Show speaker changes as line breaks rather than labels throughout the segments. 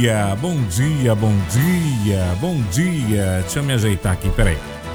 Bom dia, bom dia, bom dia. Deixa eu me ajeitar aqui, peraí.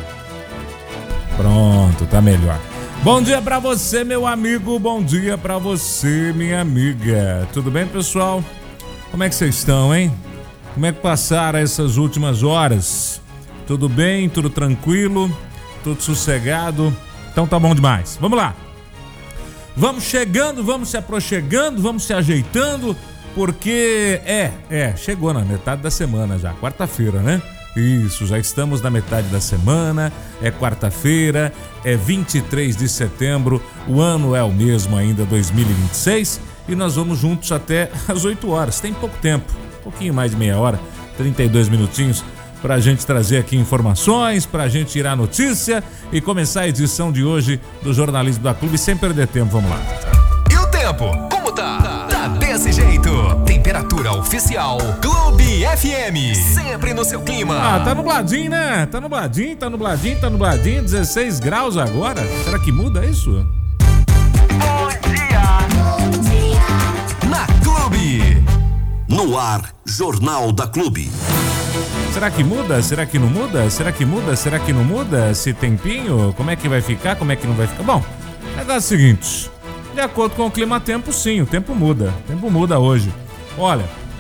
Pronto, tá melhor. Bom dia pra você, meu amigo, bom dia pra você, minha amiga. Tudo bem, pessoal? Como é que vocês estão, hein? Como é que passaram essas últimas horas? Tudo bem, tudo tranquilo, tudo sossegado? Então tá bom demais. Vamos lá. Vamos chegando, vamos se aproximando, vamos se ajeitando, porque chegou na metade da semana já, quarta-feira, né? Isso, já estamos na metade da semana, é quarta-feira, é 23 de setembro, o ano é o mesmo ainda, 2026, e nós vamos juntos até às 8 horas, tem pouco tempo, um pouquinho mais de meia hora, 32 minutinhos, pra gente trazer aqui informações, pra gente tirar a notícia e começar a edição de hoje do Jornalismo da Clube sem perder tempo, vamos lá.
E o tempo, como tá? Tá desse jeito. Temperatura oficial Clube FM, sempre no seu clima.
Tá nubladinho, né? Tá nubladinho, 16 graus agora. Será que muda isso?
Bom dia. Na Clube.
No ar, Jornal da Clube.
Será que muda? Será que não muda? Será que muda? Será que não muda? Esse tempinho, como é que vai ficar? Como é que não vai ficar? Bom, o negócio é o seguinte, de acordo com o clima-tempo, sim, o tempo muda. O tempo muda hoje. Olha,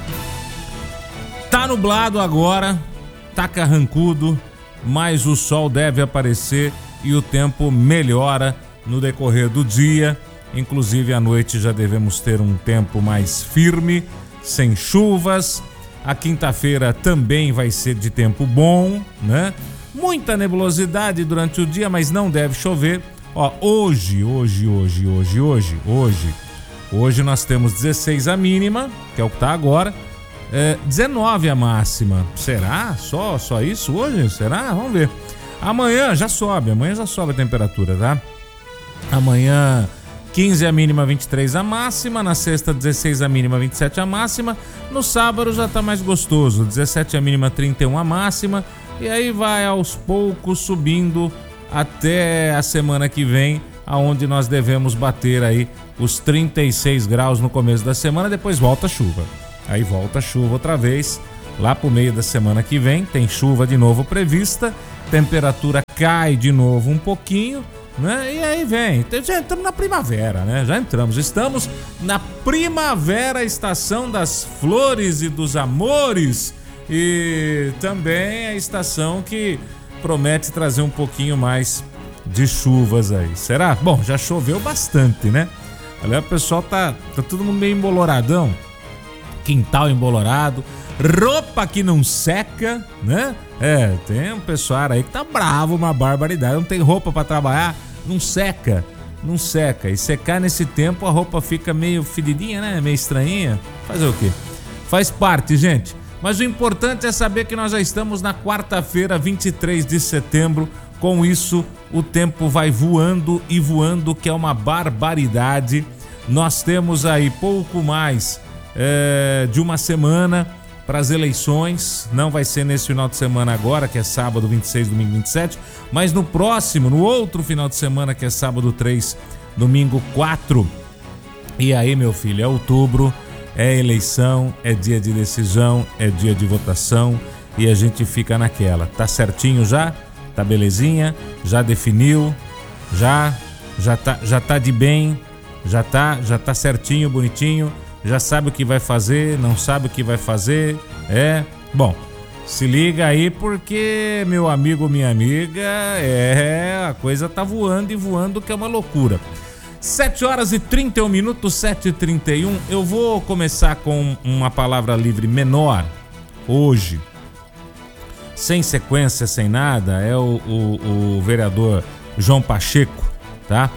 tá nublado agora, tá carrancudo, mas o sol deve aparecer e o tempo melhora no decorrer do dia. Inclusive à noite já devemos ter um tempo mais firme, sem chuvas. A quinta-feira também vai ser de tempo bom, né? Muita nebulosidade durante o dia, mas não deve chover. Ó, hoje nós temos 16 a mínima, que é o que tá agora, 19 a máxima. Será? Só isso hoje? Será? Vamos ver. Amanhã já sobe a temperatura, tá? Amanhã 15 a mínima, 23 a máxima, na sexta 16 a mínima, 27 a máxima, no sábado já tá mais gostoso, 17 a mínima, 31 a máxima, e aí vai aos poucos subindo até a semana que vem, aonde nós devemos bater aí os 36 graus no começo da semana, depois volta a chuva. Aí volta a chuva outra vez, lá pro meio da semana que vem, tem chuva de novo prevista, temperatura cai de novo um pouquinho, né? E aí vem, já entramos na primavera, né? Estamos na primavera, estação das flores e dos amores, e também a estação que promete trazer um pouquinho mais de chuvas aí. Será? Bom, já choveu bastante, né? Olha, o pessoal tá todo mundo meio emboloradão, quintal embolorado, roupa que não seca, né? Tem um pessoal aí que tá bravo, uma barbaridade, não tem roupa pra trabalhar, não seca, e secar nesse tempo a roupa fica meio fedidinha, né? Meio estranhinha, fazer o quê? Faz parte, gente, mas o importante é saber que nós já estamos na quarta-feira, 23 de setembro, com isso o tempo vai voando e voando, que é uma barbaridade. Nós temos aí pouco mais de uma semana para as eleições, não vai ser nesse final de semana agora, que é sábado 26, domingo 27, mas no outro final de semana, que é sábado 3, domingo 4. E aí, meu filho, é outubro, é eleição, é dia de decisão, é dia de votação, e a gente fica naquela. Tá certinho já? Tá belezinha? Já definiu? Já tá de bem? Já tá certinho, bonitinho? Já sabe o que vai fazer, não sabe o que vai fazer, Bom, se liga aí porque, meu amigo, minha amiga, a coisa tá voando e voando, que é uma loucura. 7 horas e 31 minutos, 7h31, eu vou começar com uma palavra livre menor, hoje, sem sequência, sem nada, é o vereador João Pacheco, tá?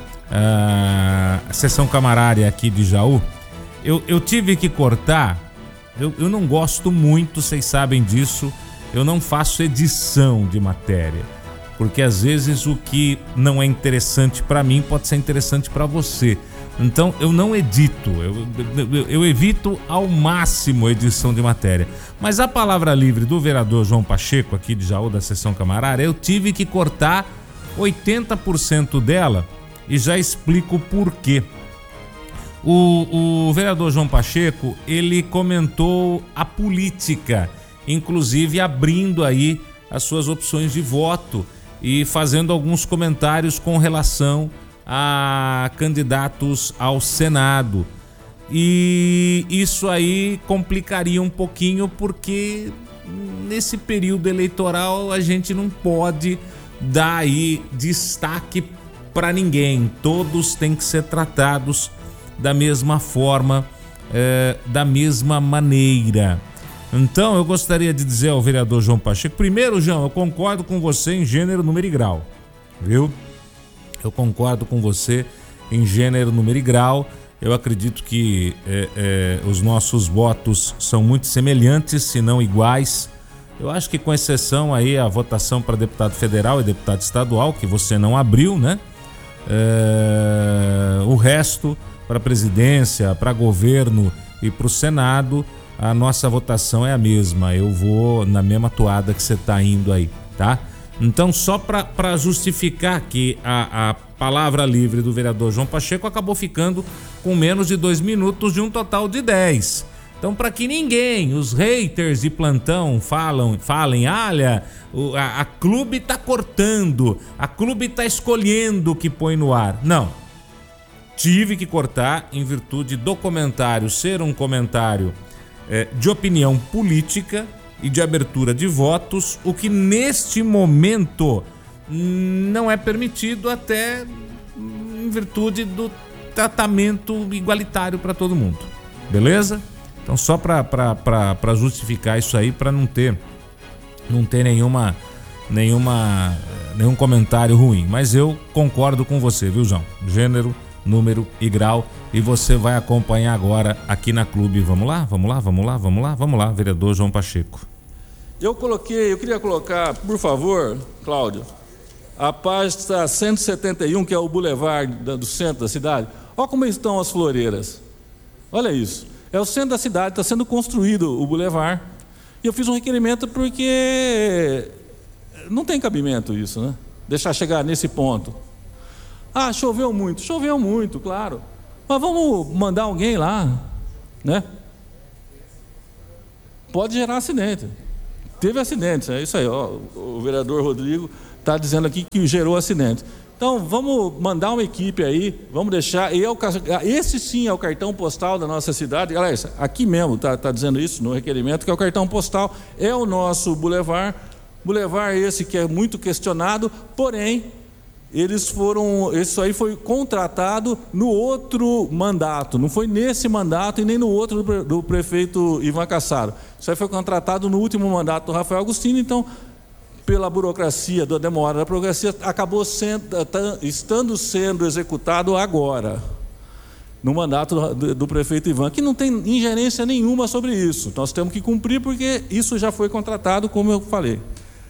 A sessão camarária aqui de Jaú. Eu tive que cortar, eu não gosto muito, vocês sabem disso, eu não faço edição de matéria, porque às vezes o que não é interessante para mim pode ser interessante para você, então eu não edito, eu evito ao máximo a edição de matéria, mas a palavra livre do vereador João Pacheco aqui de Jaú, da sessão camarária, eu tive que cortar 80% dela e já explico por quê. O vereador João Pacheco, ele comentou a política, inclusive abrindo aí as suas opções de voto e fazendo alguns comentários com relação a candidatos ao Senado. E isso aí complicaria um pouquinho, porque nesse período eleitoral a gente não pode dar aí destaque para ninguém. Todos têm que ser tratados da mesma forma, da mesma maneira. Então eu gostaria de dizer ao vereador João Pacheco, primeiro, João, eu concordo com você em gênero, número e grau, viu? Eu concordo com você em gênero, número e grau. Eu acredito que os nossos votos são muito semelhantes, se não iguais. Eu acho que, com exceção aí a votação para deputado federal e deputado estadual, que você não abriu, né? O resto, para presidência, para governo e para o Senado, a nossa votação é a mesma. Eu vou na mesma toada que você está indo aí, tá? Então, só para justificar que a palavra livre do vereador João Pacheco acabou ficando com menos de 2 minutos de um total de 10. Então, para que ninguém, os haters de plantão falem, olha, a clube está cortando, a clube está escolhendo o que põe no ar. Não. Tive que cortar em virtude do comentário ser um comentário de opinião política e de abertura de votos, o que neste momento não é permitido, até em virtude do tratamento igualitário para todo mundo. Beleza? Então, só para justificar isso aí, para não ter nenhum comentário ruim. Mas eu concordo com você, viu, João? Gênero, número e grau. E você vai acompanhar agora aqui na Clube. Vamos lá, vereador João Pacheco.
Eu queria colocar, por favor, Cláudio, a página 171, que é o Boulevard do centro da cidade. Olha como estão as floreiras. Olha isso. É o centro da cidade, está sendo construído o Boulevard. E eu fiz um requerimento porque não tem cabimento isso, né? Deixar chegar nesse ponto. Ah, choveu muito, claro. Mas vamos mandar alguém lá, né? Pode gerar acidente. Teve acidentes, é isso aí, ó. O vereador Rodrigo está dizendo aqui que gerou acidente. Então, vamos mandar uma equipe aí, vamos deixar. Esse sim é o cartão postal da nossa cidade. Aliás, aqui mesmo está dizendo isso no requerimento, que é o cartão postal, é o nosso Boulevard. Boulevard esse que é muito questionado, porém, isso aí foi contratado no outro mandato, não foi nesse mandato e nem no outro do prefeito Ivan Cassaro. Isso aí foi contratado no último mandato do Rafael Agostinho, então, pela burocracia, da demora da burocracia, acabou estando sendo executado agora, no mandato do prefeito Ivan, que não tem ingerência nenhuma sobre isso. Nós temos que cumprir porque isso já foi contratado, como eu falei.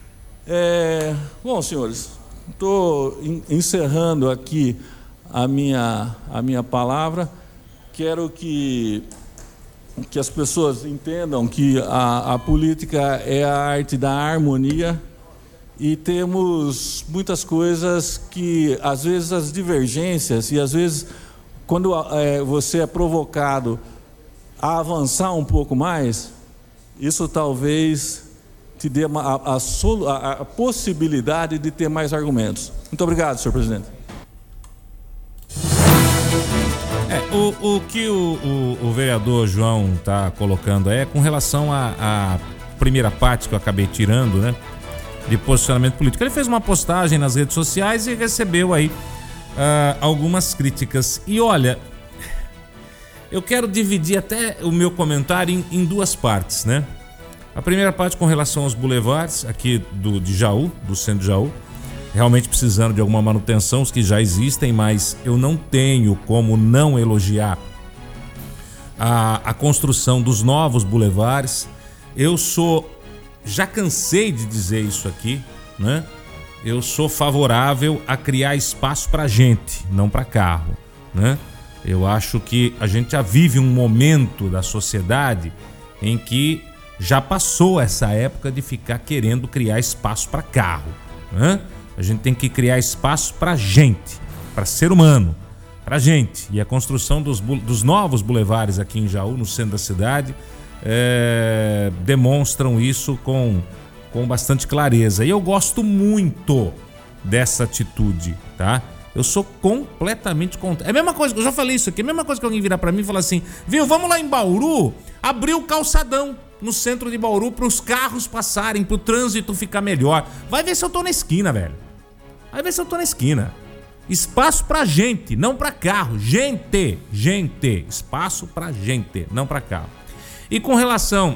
Bom, senhores, estou encerrando aqui a minha palavra. Quero que as pessoas entendam que a política é a arte da harmonia, e temos muitas coisas que, às vezes, as divergências, e às vezes, quando você é provocado a avançar um pouco mais, isso talvez te dê a possibilidade de ter mais argumentos. Muito obrigado, senhor presidente.
O que o vereador João está colocando é com relação à primeira parte que eu acabei tirando, né? De posicionamento político. Ele fez uma postagem nas redes sociais e recebeu aí algumas críticas. E olha, eu quero dividir até o meu comentário em duas partes, né? A primeira parte com relação aos boulevards aqui de Jaú, do centro de Jaú, realmente precisando de alguma manutenção, os que já existem, mas eu não tenho como não elogiar a construção dos novos boulevards. Já cansei de dizer isso aqui, né? Eu sou favorável a criar espaço para gente, não para carro, né? Eu acho que a gente já vive um momento da sociedade em que já passou essa época de ficar querendo criar espaço para carro, né? A gente tem que criar espaço para gente, para ser humano, pra gente. E a construção dos novos bulevares aqui em Jaú, no centro da cidade, demonstram isso com bastante clareza. E eu gosto muito dessa atitude, tá? Eu sou completamente contra. É a mesma coisa, eu já falei isso aqui, é a mesma coisa que alguém virar pra mim e falar assim, viu, vamos lá em Bauru, abrir o calçadão no centro de Bauru para os carros passarem, pro trânsito ficar melhor. Vai ver se eu tô na esquina, velho. Vai ver se eu tô na esquina. Espaço pra gente, não pra carro. Gente, espaço pra gente, não pra carro. E com relação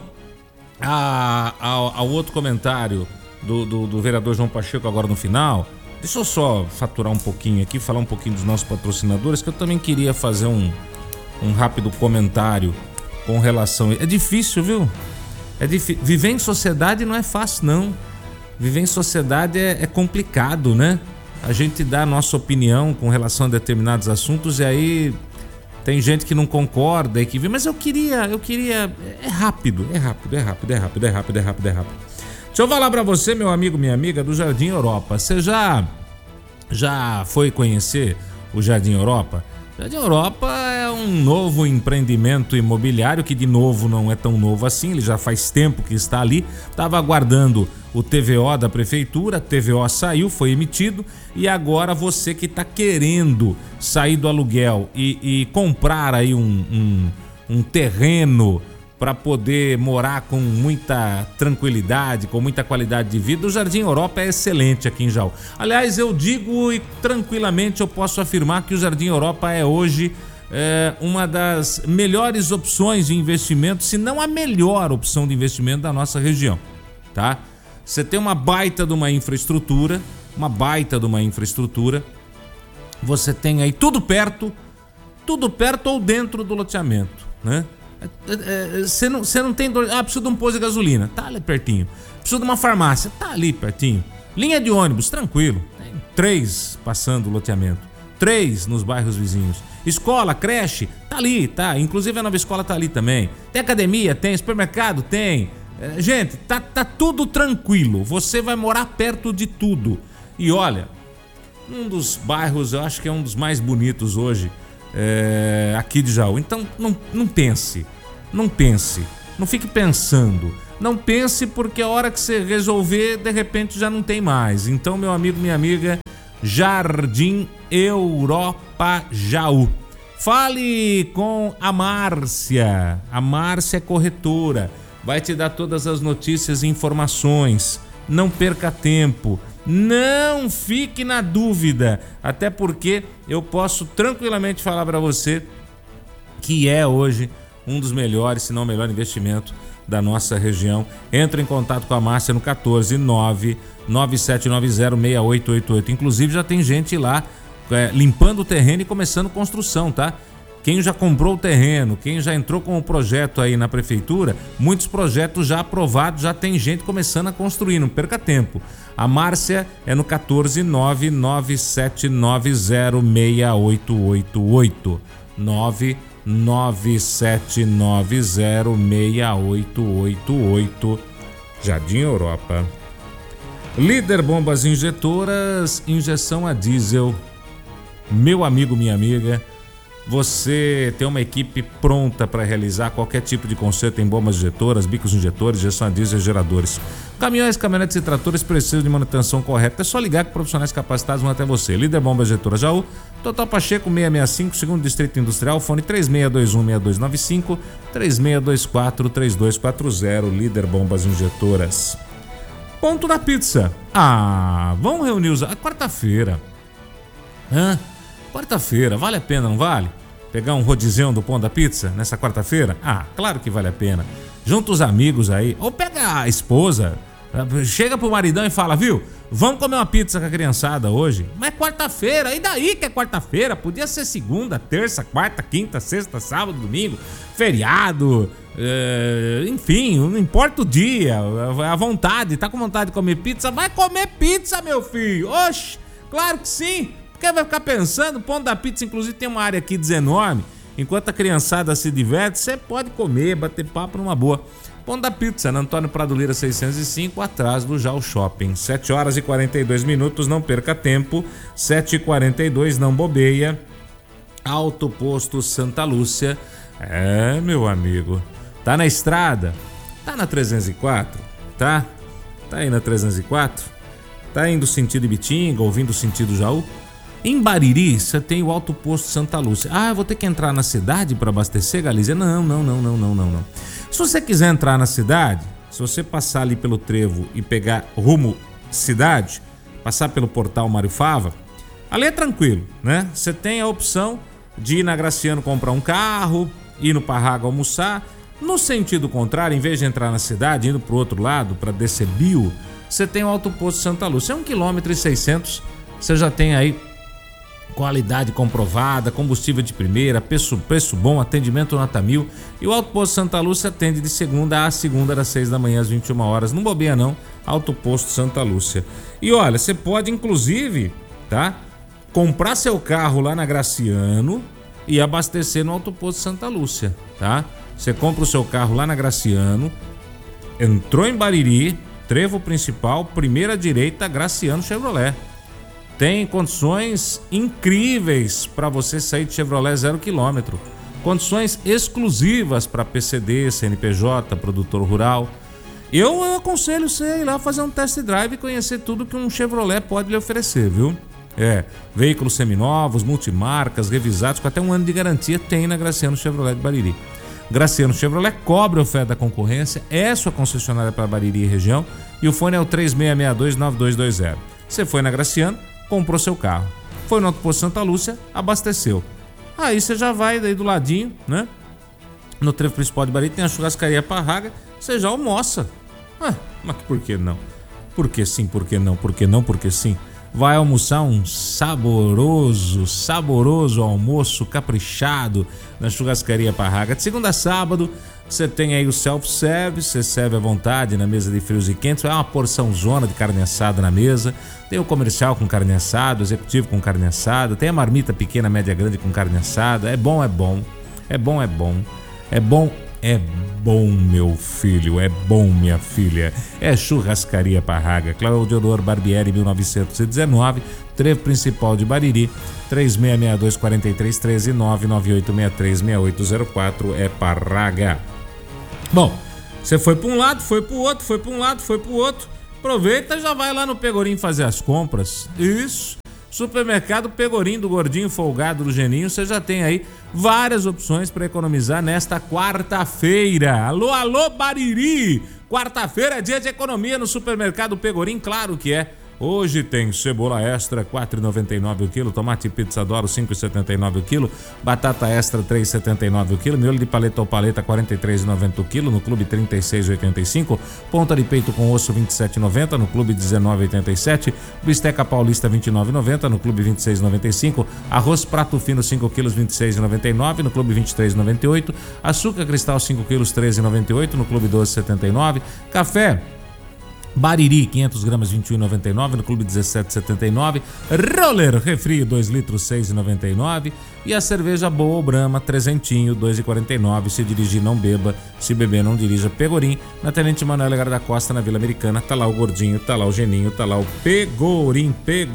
ao outro comentário do vereador João Pacheco agora no final, deixa eu só faturar um pouquinho aqui, falar um pouquinho dos nossos patrocinadores, que eu também queria fazer um rápido comentário com relação... É difícil, viu? Viver em sociedade não é fácil, não. Viver em sociedade é complicado, né? A gente dá a nossa opinião com relação a determinados assuntos e aí tem gente que não concorda e que vê, mas eu queria... É rápido. Deixa eu falar pra você, meu amigo, minha amiga, do Jardim Europa. Você já foi conhecer o Jardim Europa? O Jardim Europa é um novo empreendimento imobiliário que, de novo, não é tão novo assim. Ele já faz tempo que está ali. Estava aguardando o TVO da prefeitura. TVO saiu, foi emitido. E agora você que está querendo sair do aluguel e comprar aí um terreno para poder morar com muita tranquilidade, com muita qualidade de vida, o Jardim Europa é excelente aqui em Jaú. Aliás, eu digo e tranquilamente eu posso afirmar que o Jardim Europa é hoje uma das melhores opções de investimento, se não a melhor opção de investimento da nossa região, tá? Você tem uma baita de uma infraestrutura, você tem aí tudo perto ou dentro do loteamento, né? Você não tem dor. Preciso de um posto de gasolina, tá ali pertinho. Preciso de uma farmácia, tá ali pertinho. Linha de ônibus, tranquilo. Tem 3 passando o loteamento, 3 nos bairros vizinhos. Escola, creche, tá ali, tá. Inclusive a nova escola tá ali também. Tem academia, tem supermercado, tem. Gente, tá tudo tranquilo. Você vai morar perto de tudo. E olha, um dos bairros, eu acho que é um dos mais bonitos hoje aqui de Jaú. Então não pense, não fique pensando, não pense, porque a hora que você resolver, de repente já não tem mais. Então, meu amigo, minha amiga, Jardim Europa Jaú. Fale com a Márcia é corretora, vai te dar todas as notícias e informações. Não perca tempo, não fique na dúvida, até porque eu posso tranquilamente falar para você que é hoje um dos melhores, se não o melhor investimento da nossa região. Entra em contato com a Márcia no 14997906888. Inclusive já tem gente lá limpando o terreno e começando construção, tá? Quem já comprou o terreno, quem já entrou com o projeto aí na prefeitura, muitos projetos já aprovados, já tem gente começando a construir, não perca tempo. A Márcia é no 14997906888. 997906888. Jardim Europa. Líder Bombas Injetoras, injeção a diesel. Meu amigo, minha amiga, você tem uma equipe pronta para realizar qualquer tipo de conserto em bombas injetoras, bicos injetores, injeção a diesel e geradores. Caminhões, caminhonetes e tratores precisam de manutenção correta. É só ligar que profissionais capacitados vão até você. Líder Bombas Injetoras Jaú, Total Pacheco 665, segundo Distrito Industrial, fone 3621-6295, 3624-3240, Líder Bombas Injetoras. Ponto da pizza. Vamos reunir os... Quarta-feira. Quarta-feira, vale a pena, não vale? Pegar um rodizão do Pão da Pizza nessa quarta-feira? Claro que vale a pena. Junta os amigos aí, ou pega a esposa, chega pro maridão e fala, viu? Vamos comer uma pizza com a criançada hoje. Mas é quarta-feira, e daí que é quarta-feira? Podia ser segunda, terça, quarta, quinta, sexta, sábado, domingo, feriado, enfim, não importa o dia, a vontade, tá com vontade de comer pizza? Vai comer pizza, meu filho! Oxe, claro que sim! Porque vai ficar pensando, Pão da Pizza, inclusive tem uma área aqui enorme, enquanto a criançada se diverte, você pode comer, bater papo numa boa. Pão da Pizza, na Antônio Prado Lira 605, atrás do Jau Shopping. 7h42, não perca tempo. 7h42, não bobeia. Alto Posto Santa Lúcia. É, meu amigo, tá na estrada? Tá na 304? Tá? Tá aí na 304? Tá indo sentido Ibitinga, ouvindo sentido Jaú? Em Bariri, você tem o Alto Posto Santa Lúcia. Ah, eu vou ter que entrar na cidade para abastecer, Galizia? Não. Se você quiser entrar na cidade, se você passar ali pelo trevo e pegar rumo cidade, passar pelo portal Mário Fava, ali é tranquilo, né? Você tem a opção de ir na Graciano comprar um carro, ir no Parraga almoçar. No sentido contrário, em vez de entrar na cidade, indo pro outro lado, para descer Bio, você tem o Alto Posto Santa Lúcia. É 1,6 km, você já tem aí qualidade comprovada, combustível de primeira, preço bom, atendimento nota 1000. E o Alto Posto Santa Lúcia atende de segunda a segunda, das 6 da manhã às 21 horas. Não bobeia não, Alto Posto Santa Lúcia. E olha, você pode inclusive, tá, comprar seu carro lá na Graciano e abastecer no Alto Posto Santa Lúcia, tá? Você compra o seu carro lá na Graciano, entrou em Bariri, trevo principal, primeira direita, Graciano Chevrolet. Tem condições incríveis para você sair de Chevrolet 0 km. Condições exclusivas para PCD, CNPJ, produtor rural. Eu aconselho você ir lá fazer um test drive e conhecer tudo que um Chevrolet pode lhe oferecer, viu? Veículos seminovos, multimarcas, revisados, com até 1 ano de garantia tem na Graciano Chevrolet de Bariri. Graciano Chevrolet cobre a oferta da concorrência, é sua concessionária para Bariri e região, e o fone é o 3662-9220. Você foi na Graciano, comprou seu carro, foi no Alto Posto Santa Lúcia, abasteceu. Aí você já vai daí do ladinho, né? No trevo principal de Bariri tem a churrascaria Parraga, você já almoça. Mas por que não? Por que sim, por que não? Por que não, porque sim? Vai almoçar um saboroso almoço caprichado na churrascaria Parraga. De segunda a sábado, você tem aí o self-service, você serve à vontade na mesa de frios e quentes, é uma porção zona de carne assada na mesa, tem o comercial com carne assada, o executivo com carne assada, tem a marmita pequena, média, grande com carne assada, é bom, meu filho, é bom, minha filha. É churrascaria Parraga, Claudio Odor Barbieri, 1919, trevo principal de Bariri, 3662-4313, 99863-6804, é Parraga. Bom, você foi para um lado, foi para o outro, foi para um lado, foi para o outro, aproveita e já vai lá no Pegorim fazer as compras. Isso. Supermercado Pegorim, do Gordinho Folgado do Geninho, você já tem aí várias opções para economizar nesta quarta-feira. Alô, Bariri! Quarta-feira é dia de economia no Supermercado Pegorim, claro que é. Hoje tem cebola extra, R$ 4,99 o quilo, tomate pizza Doro, R$ 5,79 o quilo, batata extra, R$ 3,79 o quilo, miolo de paleta ou paleta, R$ 43,90 o quilo, no Clube R$ 36,85, ponta de peito com osso, R$ 27,90, no Clube R$ 19,87, bisteca paulista, R$ 29,90, no Clube R$ 26,95, arroz prato fino 5 quilos, R$ 26,99, no Clube R$ 23,98, açúcar cristal 5 quilos, R$ 13,98, no Clube R$ 12,79, café Bariri, 500 gramas, R$ 21,99, no Clube 17,79. Roller Refri, 2 litros, R$ 6,99. E a cerveja Boa Brahma, trezentinho, R$ 2,49. Se dirigir, não beba. Se beber, não dirija. Pegorim, na Tenente Manuel Legar da Costa, na Vila Americana. Tá lá o Gordinho, tá lá o Geninho, tá lá o Pegorim.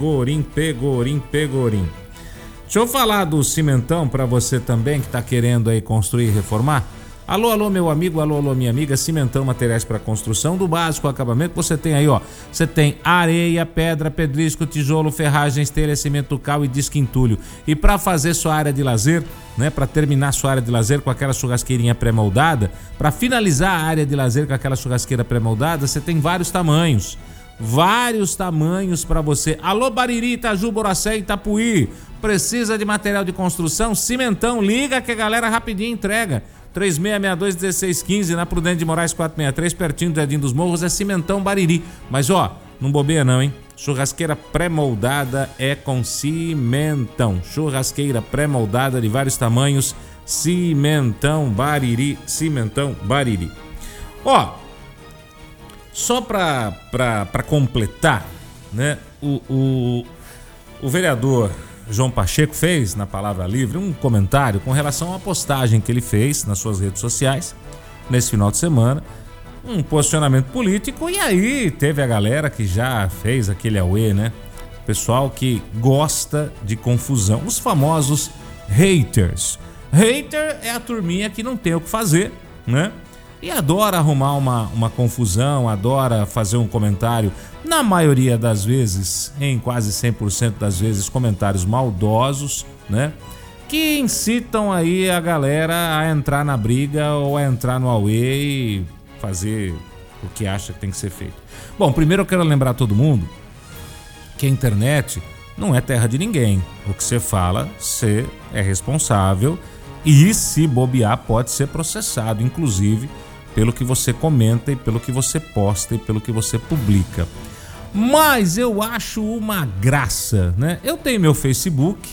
Deixa eu falar do cimentão pra você também que tá querendo aí construir e reformar. Alô, meu amigo, alô, minha amiga, Cimentão Materiais para Construção, do básico ao acabamento, você tem aí, ó, você tem areia, pedra, pedrisco, tijolo, ferragens, telha, cimento cal e disco entulho. E para fazer sua área de lazer, né, para terminar sua área de lazer com aquela churrasqueirinha pré-moldada, para finalizar a área de lazer com aquela churrasqueira pré-moldada, você tem vários tamanhos para você. Alô, Bariri, Itaju, Boracé e Itapuí, precisa de material de construção? Cimentão, liga que a galera rapidinho entrega. 3662-1615, na Prudente de Moraes 463, pertinho do Jardim dos Morros, é Cimentão Bariri. Mas ó, não bobeia não, hein? Churrasqueira pré-moldada é com Cimentão. Churrasqueira pré-moldada de vários tamanhos, Cimentão Bariri. Ó, só pra completar, né? O vereador João Pacheco fez na Palavra Livre um comentário com relação à postagem que ele fez nas suas redes sociais nesse final de semana, um posicionamento político, e aí teve a galera que já fez aquele auê, né? Pessoal que gosta de confusão, os famosos haters. Hater é a turminha que não tem o que fazer, né? E adora arrumar uma confusão, adora fazer um comentário, na maioria das vezes, em quase 100% das vezes, comentários maldosos, né? Que incitam aí a galera a entrar na briga ou a entrar no auê e fazer o que acha que tem que ser feito. Bom, primeiro eu quero lembrar todo mundo que a internet não é terra de ninguém. O que você fala, você é responsável e, se bobear, pode ser processado, inclusive, pelo que você comenta e pelo que você posta e pelo que você publica. Mas eu acho uma graça, né? Eu tenho meu Facebook,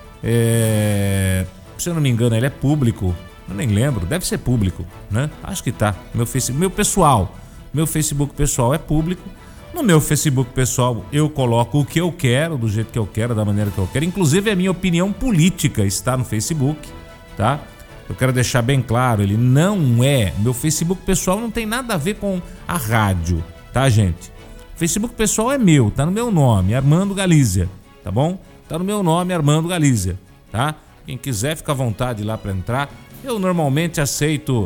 se eu não me engano ele é público, eu nem lembro, deve ser público, né? Acho que tá. Meu Facebook pessoal é público. No meu Facebook pessoal eu coloco o que eu quero, do jeito que eu quero, da maneira que eu quero. Inclusive a minha opinião política está no Facebook, tá? Eu quero deixar bem claro, ele não é... Meu Facebook pessoal não tem nada a ver com a rádio, tá, gente? O Facebook pessoal é meu, tá no meu nome, Armando Galizia, tá bom? Tá no meu nome, Armando Galizia, tá? Quem quiser fica à vontade lá para entrar. Eu normalmente aceito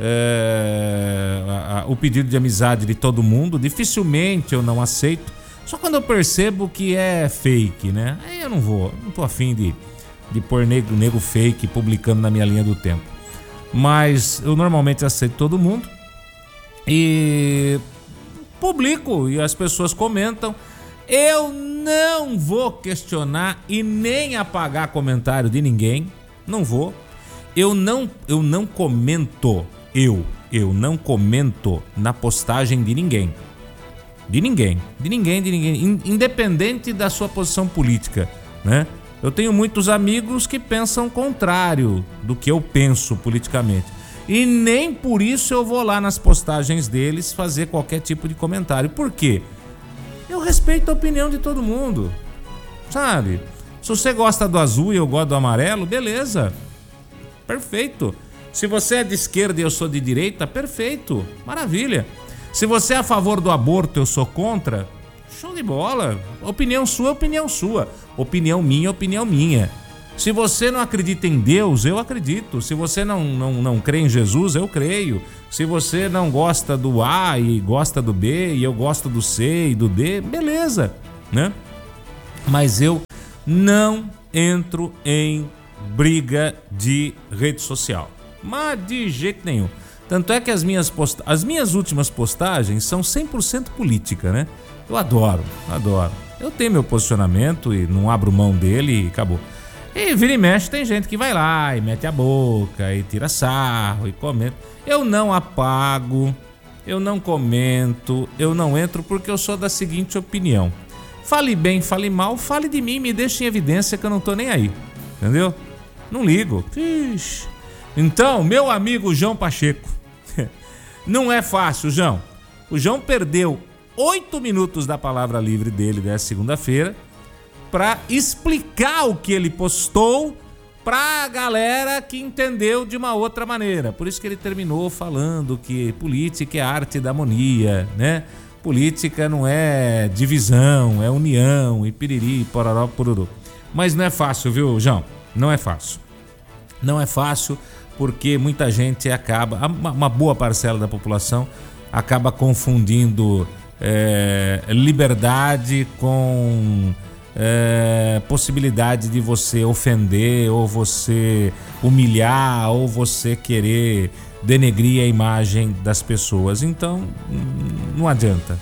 o pedido de amizade de todo mundo. Dificilmente eu não aceito. Só quando eu percebo que é fake, né? Aí eu não tô afim de pôr nego fake publicando na minha linha do tempo. Mas eu normalmente aceito todo mundo e publico e as pessoas comentam. Eu não vou questionar e nem apagar comentário de ninguém. Não vou. Eu não comento. Eu não comento na postagem de ninguém. De ninguém. Independente da sua posição política, né? Eu tenho muitos amigos que pensam contrário do que eu penso politicamente. E nem por isso eu vou lá nas postagens deles fazer qualquer tipo de comentário. Por quê? Eu respeito a opinião de todo mundo, sabe? Se você gosta do azul e eu gosto do amarelo, beleza. Perfeito. Se você é de esquerda e eu sou de direita, perfeito. Maravilha. Se você é a favor do aborto e eu sou contra, show de bola. Opinião sua, opinião sua. Opinião minha. Se você não acredita em Deus, eu acredito. Se você não crê em Jesus, eu creio. Se você não gosta do A e gosta do B e eu gosto do C e do D, beleza, né? Mas eu não entro em briga de rede social. Mas de jeito nenhum. Tanto é que as minhas últimas postagens são 100% política, né? Eu adoro. Eu tenho meu posicionamento e não abro mão dele e acabou. E vira e mexe, tem gente que vai lá e mete a boca e tira sarro e comenta. Eu não apago, eu não comento, eu não entro porque eu sou da seguinte opinião. Fale bem, fale mal, fale de mim, me deixe em evidência que eu não tô nem aí. Entendeu? Não ligo. Ixi. Então, meu amigo João Pacheco, não é fácil, João. O João perdeu 8 minutos da palavra livre dele dessa segunda-feira para explicar o que ele postou pra galera que entendeu de uma outra maneira. Por isso que ele terminou falando que política é arte da harmonia, né? Política não é divisão, é união e piriri, pororó, pororô. Mas não é fácil, viu, João? Não é fácil. Não é fácil porque muita gente acaba, uma boa parcela da população acaba confundindo liberdade com possibilidade de você ofender ou você humilhar ou você querer denegrir a imagem das pessoas. Então não adianta.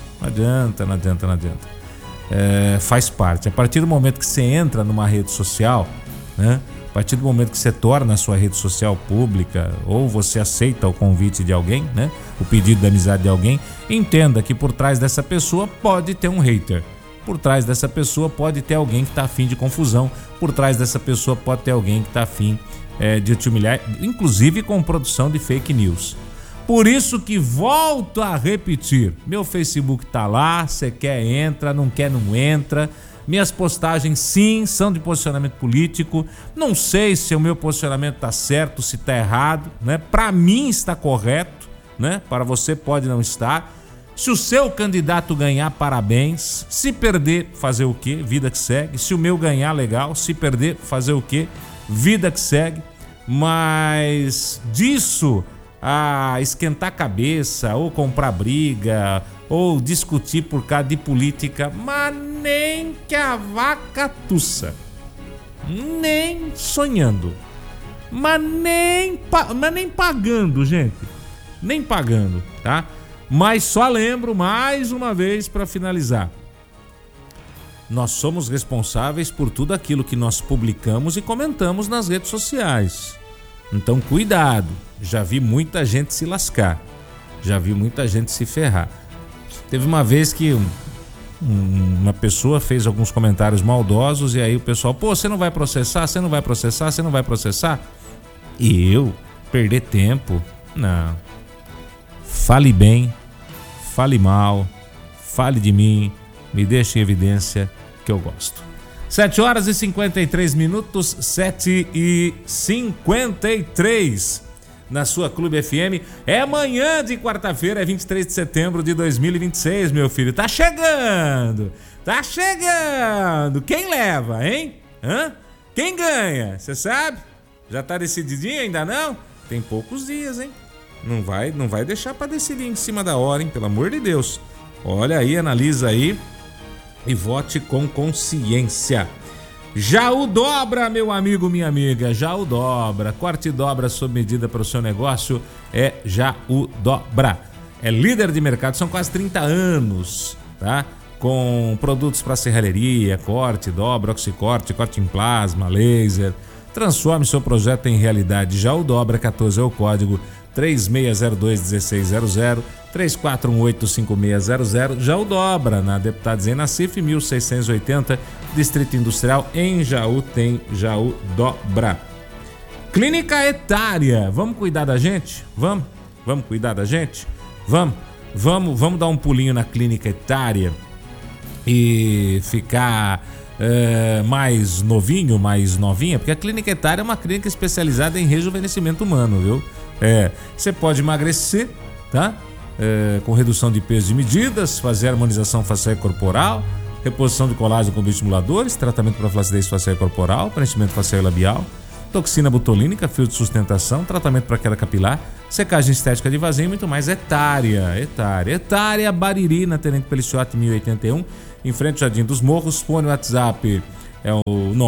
Faz parte. A partir do momento que você entra numa rede social, né? A partir do momento que você torna a sua rede social pública ou você aceita o convite de alguém, né? O pedido de amizade de alguém, entenda que por trás dessa pessoa pode ter um hater. Por trás dessa pessoa pode ter alguém que está afim de confusão. Por trás dessa pessoa pode ter alguém que está afim de te humilhar, inclusive com produção de fake news. Por isso que volto a repetir, meu Facebook tá lá, você quer entra, não quer não entra. Minhas postagens sim são de posicionamento político. Não sei se o meu posicionamento tá certo, se tá errado, né? Para mim está correto, né? Para você pode não estar. Se o seu candidato ganhar, parabéns. Se perder, fazer o quê? Vida que segue. Se o meu ganhar, legal. Se perder, fazer o quê? vida que segue, mas disso a esquentar a cabeça, ou comprar briga, ou discutir por causa de política, mas nem que a vaca tussa, nem sonhando, mas nem pagando, gente, nem pagando, tá? Mas só lembro mais uma vez para finalizar: nós somos responsáveis por tudo aquilo que nós publicamos e comentamos nas redes sociais. Então cuidado, já vi muita gente se lascar, já vi muita gente se ferrar. Teve uma vez que uma pessoa fez alguns comentários maldosos e aí o pessoal, pô, você não vai processar, você não vai processar, você não vai processar? E eu perder tempo? Não. Fale bem, fale mal, fale de mim, me deixe em evidência que eu gosto. 7h53, 7h53 na sua Clube FM. É amanhã de quarta-feira, é 23 de setembro de 2026, meu filho. Tá chegando, tá chegando. Quem leva, hein? Quem ganha? Você sabe? Já tá decididinho? Ainda não? Tem poucos dias, hein? Não vai deixar pra decidir em cima da hora, hein? Pelo amor de Deus. Olha aí, analisa aí e vote com consciência. Jaú Dobra, meu amigo, minha amiga, Jaú Dobra. Corte e dobra sob medida para o seu negócio é Jaú Dobra. É líder de mercado, são quase 30 anos, tá? Com produtos para serralheria, corte, dobra, oxicorte, corte em plasma, laser. Transforme seu projeto em realidade. Jaú Dobra, 14 é o código, 3602-1600, 3418-5600. Jaú Dobra, na Deputado Zé Nassif, 1680, Distrito Industrial, em Jaú tem Jaú Dobra. Clínica Etária, vamos cuidar da gente? Vamos cuidar da gente? Vamos dar um pulinho na Clínica Etária e ficar mais novinho, mais novinha, porque a Clínica Etária é uma clínica especializada em rejuvenescimento humano, viu? Você pode emagrecer, tá? Com redução de peso e medidas, fazer harmonização facial e corporal, reposição de colágeno com bioestimuladores, tratamento para flacidez facial e corporal, preenchimento facial e labial, toxina botulínica, fio de sustentação, tratamento para queda capilar, secagem estética de vazio e muito mais. Etária, Bariri, na Tenente Peliciotti 1081, em frente ao Jardim dos Morros. Fone WhatsApp é o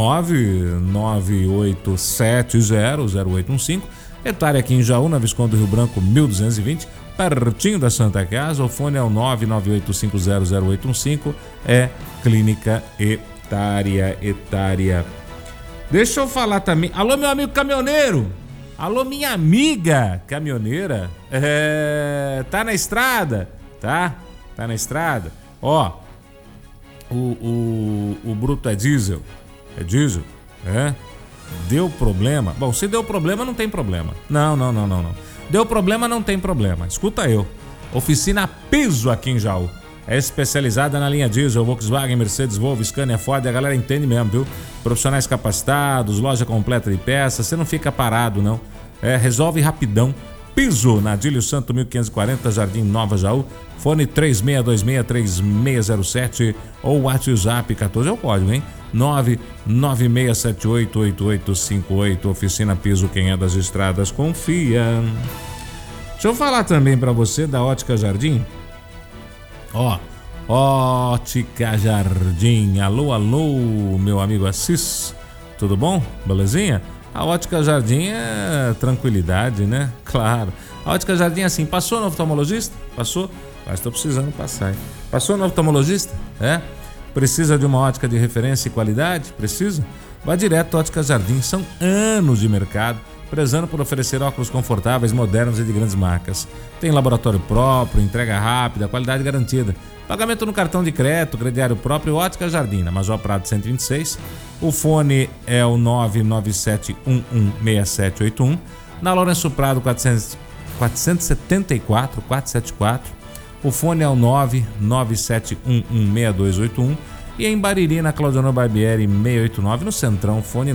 998700815. Etária aqui em Jaú, na Visconde do Rio Branco 1220, pertinho da Santa Casa. O fone é o 998500815. É Clínica Etária. Deixa eu falar também. Alô, meu amigo caminhoneiro. Alô, minha amiga caminhoneira. Tá na estrada? Tá na estrada. Ó, o bruto é diesel. É diesel? Deu problema? Bom, se deu problema, não tem problema. Não. Deu problema, não tem problema. Escuta eu. Oficina Piso aqui em Jaú. É especializada na linha diesel, Volkswagen, Mercedes, Volvo, Scania, Ford. A galera entende mesmo, viu? Profissionais capacitados, loja completa de peças. Você não fica parado, não. Resolve rapidão. Piso, na Adílio Santo 1540, Jardim Nova Jaú. Fone 3626-3607 ou WhatsApp 14 é o código, hein? 996788858. Oficina Piso, quem é das estradas confia. Deixa eu falar também pra você da Ótica Jardim. Ótica Jardim. Alô, meu amigo Assis. Tudo bom? Belezinha? A Ótica Jardim é tranquilidade, né? Claro. A Ótica Jardim é assim, passou no oftalmologista? Passou? Mas estou precisando passar, hein? Passou no oftalmologista? Precisa de uma ótica de referência e qualidade? Precisa? Vá direto à Ótica Jardim. São anos de mercado, prezando por oferecer óculos confortáveis, modernos e de grandes marcas. Tem laboratório próprio, entrega rápida, qualidade garantida. Pagamento no cartão de crédito, crediário próprio. Ótica Jardim, na Major Prado 126. O fone é o 997116781. Na Lourenço Prado 474. O fone é o 997116281. E em Bariri, na Claudiano Barbieri 689, no Centrão, fone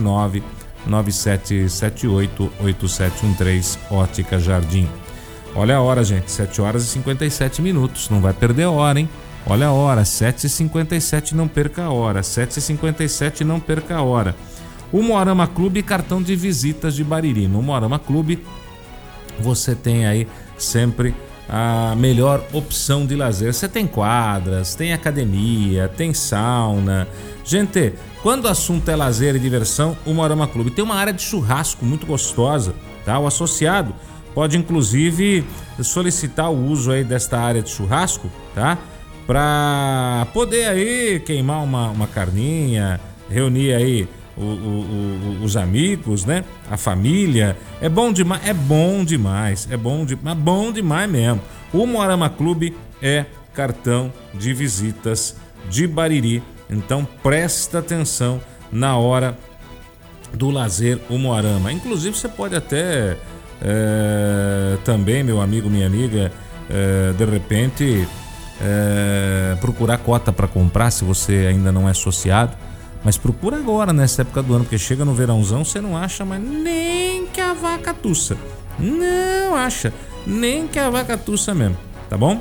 997788713, Ótica Jardim. Olha a hora, gente, 7h57. Não vai perder a hora, hein? Olha a hora, 7h57, não perca a hora. 7h57, não perca a hora. O Moarama Clube e cartão de visitas de Bariri. No Moarama Clube você tem aí sempre a melhor opção de lazer. Você tem quadras, tem academia, tem sauna. Gente, quando o assunto é lazer e diversão, o Moarama Clube tem uma área de churrasco muito gostosa, tá? O associado pode inclusive solicitar o uso aí desta área de churrasco, tá? Para poder aí queimar uma carninha, reunir aí os amigos, né? A família. É bom demais, é bom demais mesmo. O Moarama Clube é cartão de visitas de Bariri. Então presta atenção na hora do lazer o Moarama. Inclusive você pode até também, meu amigo, minha amiga, de repente procurar cota para comprar, se você ainda não é associado. Mas procura agora, nessa época do ano, porque chega no verãozão, você não acha mais nem que a vaca tussa. Não acha, nem que a vaca tussa mesmo, tá bom?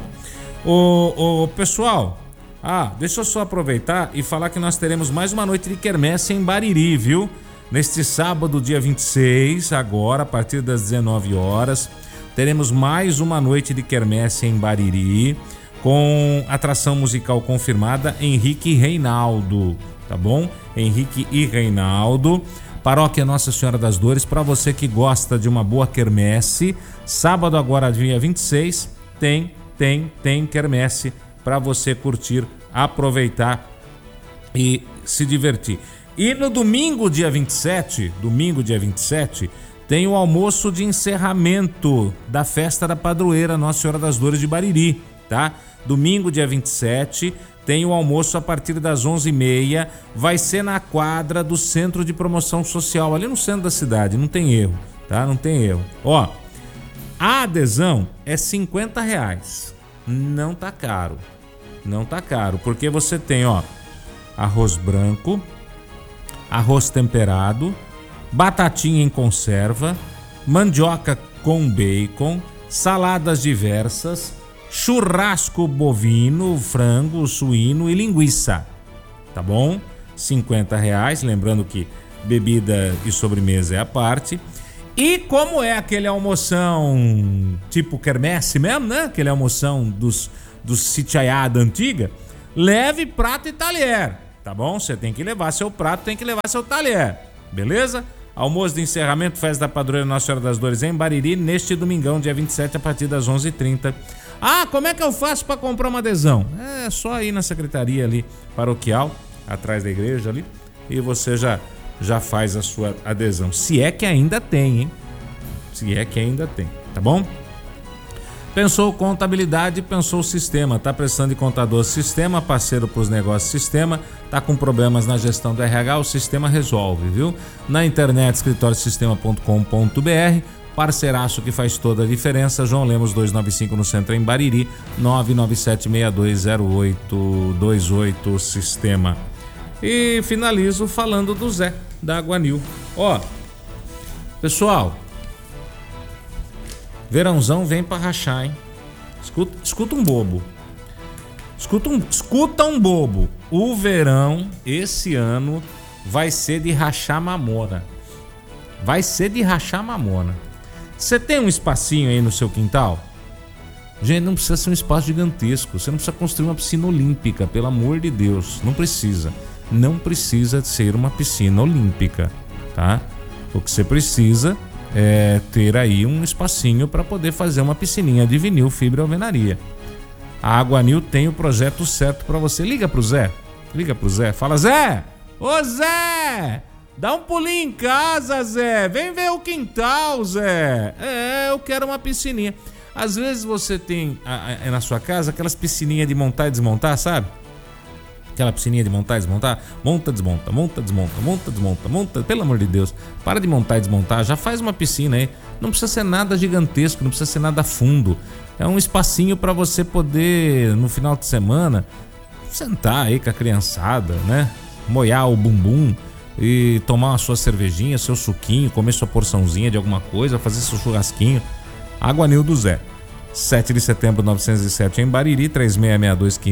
Ô pessoal, deixa eu só aproveitar e falar que nós teremos mais uma noite de quermesse em Bariri, viu? Neste sábado, dia 26, agora, a partir das 19 horas, teremos mais uma noite de quermesse em Bariri, com atração musical confirmada, Henrique e Reinaldo, tá bom? Henrique e Reinaldo, Paróquia Nossa Senhora das Dores. Para você que gosta de uma boa quermesse, sábado agora, dia 26, tem quermesse para você curtir, aproveitar e se divertir. E no domingo, dia 27, tem o almoço de encerramento da festa da padroeira Nossa Senhora das Dores de Bariri, tá? Domingo, dia 27, tem o almoço a partir das 11h30, vai ser na quadra do Centro de Promoção Social, ali no centro da cidade, não tem erro, tá? Não tem erro. Ó, a adesão é R$50, não tá caro, porque você tem, ó, arroz branco, arroz temperado, batatinha em conserva, mandioca com bacon, saladas diversas, churrasco bovino, frango, suíno e linguiça, tá bom? R$50, lembrando que bebida e sobremesa é a parte. E como é aquele almoção tipo quermesse mesmo, né? Aquele almoção dos sitiaiada antiga, leve prato e talher, tá bom? Você tem que levar seu prato, tem que levar seu talher, beleza? Almoço de encerramento, festa da padroeira Nossa Senhora das Dores em Bariri, neste domingão, dia 27, a partir das 11h30. Como é que eu faço para comprar uma adesão? É só ir na secretaria ali paroquial, atrás da igreja ali, e você já faz a sua adesão. Se é que ainda tem, hein? Tá bom? Pensou contabilidade, pensou sistema. Tá precisando de contador sistema, parceiro para os negócios sistema. Tá com problemas na gestão do RH, o sistema resolve, viu? Na internet, escritoriosistema.com.br. Parceiraço que faz toda a diferença. João Lemos 295 no centro em Bariri, 997620828 sistema. E finalizo falando do Zé da Aguanil. Ó, pessoal, verãozão vem pra rachar, hein? Escuta um bobo. Escuta um bobo. O verão, esse ano, vai ser de rachar mamona. Você tem um espacinho aí no seu quintal? Gente, não precisa ser um espaço gigantesco. Você não precisa construir uma piscina olímpica, pelo amor de Deus. Não precisa ser uma piscina olímpica, tá? O que você precisa é ter aí um espacinho para poder fazer uma piscininha de vinil, fibra e alvenaria. A Aguanil tem o projeto certo para você. Liga pro Zé. Fala, Zé! Ô Zé! Dá um pulinho em casa, Zé. Vem ver o quintal, Zé. Eu quero uma piscininha. Às vezes você tem na sua casa aquelas piscininhas de montar e desmontar, sabe? Aquela piscininha de montar e desmontar. Monta, desmonta. Pelo amor de Deus, para de montar e desmontar. Já faz uma piscina aí. Não precisa ser nada gigantesco, não precisa ser nada fundo. É um espacinho para você poder, no final de semana, sentar aí com a criançada, né? Molhar o bumbum e tomar uma sua cervejinha, seu suquinho, comer sua porçãozinha de alguma coisa, fazer seu churrasquinho. Aguanil do Zé. 7 de setembro 907 em Bariri,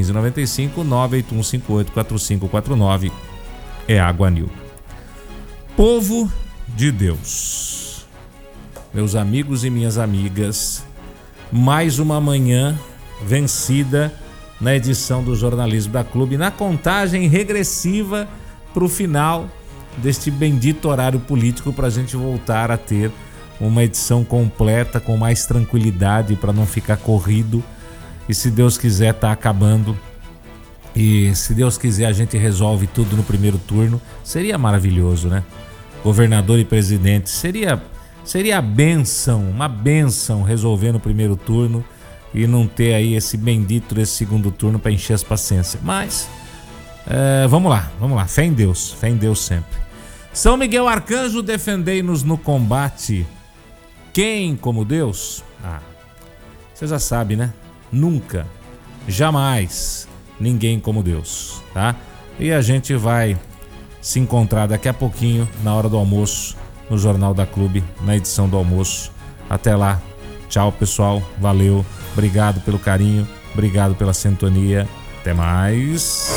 3662-1595, 98158-4549 é Aguanil. Povo de Deus, meus amigos e minhas amigas, mais uma manhã vencida na edição do Jornalismo da Clube, na contagem regressiva para o final deste bendito horário político, para a gente voltar a ter uma edição completa, com mais tranquilidade, para não ficar corrido. E se Deus quiser, tá acabando. E se Deus quiser, a gente resolve tudo no primeiro turno. Seria maravilhoso, né? Governador e presidente, seria a bênção, uma bênção resolver no primeiro turno e não ter aí esse bendito desse segundo turno para encher as paciências. Mas vamos lá, fé em Deus sempre. São Miguel Arcanjo, defendei-nos no combate. Quem como Deus? Você já sabe, né? Nunca, jamais, ninguém como Deus, tá? E a gente vai se encontrar daqui a pouquinho, na hora do almoço, no Jornal da Clube, na edição do almoço. Até lá, tchau pessoal, valeu, obrigado pelo carinho, obrigado pela sintonia, até mais.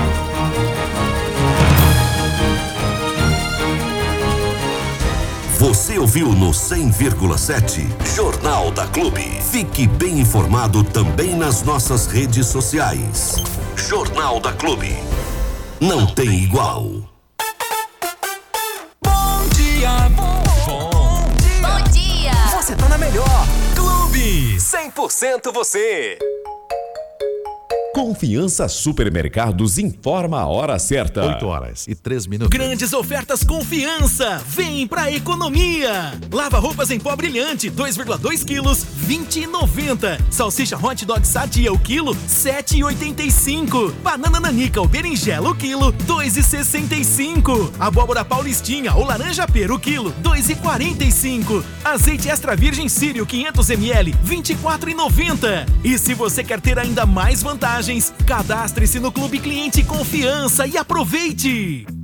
Você ouviu no 100,7 Jornal da Clube. Fique bem informado também nas nossas redes sociais. Jornal da Clube. Não tem igual.
Bom dia.
Bom dia!
Você tá na melhor. Clube 100% você.
Confiança Supermercados informa a hora certa.
8h03.
Grandes ofertas Confiança. Vem pra economia. Lava roupas em pó brilhante, 2,2 quilos, R$20,90. Salsicha hot dog sadia o quilo, R$7,85. Banana nanica ou berinjela o quilo, R$2,65. Abóbora paulistinha ou laranja pera o quilo, R$2,45. Azeite extra virgem Sírio 500 ml, R$24,90. E se você quer ter ainda mais vantagens, cadastre-se no Clube Cliente Confiança e aproveite!